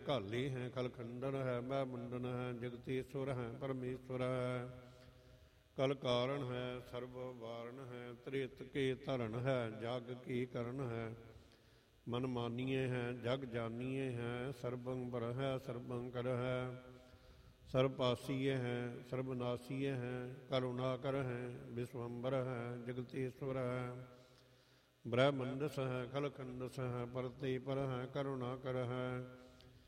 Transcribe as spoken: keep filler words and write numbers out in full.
ਘਾਲੀ ਹੈ, ਕਲ ਖੰਡਨ ਹੈ, ਮੈਂ ਮੁੰਡਨ ਹੈ, ਜਗਤੀਸ਼ਵਰ ਹੈ, ਪਰਮੇਸ਼ਵਰ ਹੈ। ਕਲ ਕਾਰਨ ਹੈ, ਸਰਬ ਵਾਰਨ ਹੈ, ਤ੍ਰੇਤ ਕੇ ਧਰਨ ਹੈ, ਜਗ ਕੀ ਕਰਨ ਹੈ। ਮਨ ਮਾਨੀਏ ਹੈ, ਜਗ ਜਾਨੀਏ ਹੈ, ਸਰਬੰ ਬਰ ਹੈ, ਸਰਬੰ ਕਰ ਹੈ। ਸਰਬ ਪਾਸੀਏ ਹੈ, ਸਰਬ ਨਾਸੀਏ ਹੈ, ਕਰੁਣਾ ਕਰ ਹੈ, ਵਿਸ਼ਵੰਬਰ ਹੈ, ਜਗਤੀਸ਼ਵਰ ਹੈ। ਬ੍ਰਹਮੰਡਸ ਹੈ, ਖਲ ਖੰਡਸ ਹੈ, ਪਰਤੇ ਪਰ ਹੈ, ਕਰੁਣਾ ਕਰ ਹੈ।